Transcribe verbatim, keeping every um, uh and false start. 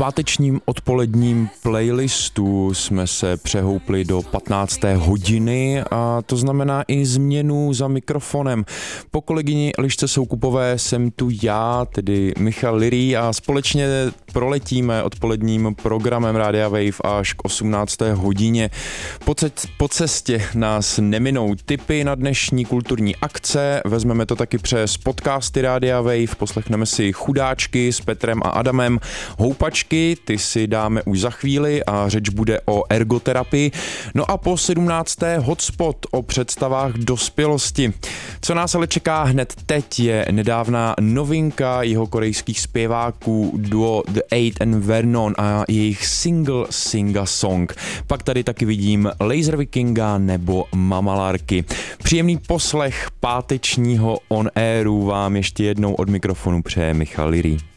pátečním odpoledním playlistu jsme se přehoupli do patnácté hodiny a to znamená i změnu za mikrofonem. Po kolegyni Elišce Soukupové jsem tu já, tedy Michal Lirý, a společně proletíme odpoledním programem Rádia Wave až k osmnácté hodině. Po, ce- po cestě nás neminou tipy na dnešní kulturní akce, vezmeme to taky přes podcasty Rádia Wave, poslechneme si Chudáčky s Petrem a Adamem, Houpačky, ty si dáme už za chvíli a řeč bude o ergoterapii. No a po sedmnácté hotspot o představách dospělosti. Co nás ale čeká hned teď je nedávná novinka jihokorejských zpěváků duo The Eight and Vernon a jejich single Singa Song. Pak tady taky vidím Laser Vikinga nebo Mamalarky. Příjemný poslech pátečního on airu vám ještě jednou od mikrofonu přeje Michal Lirý.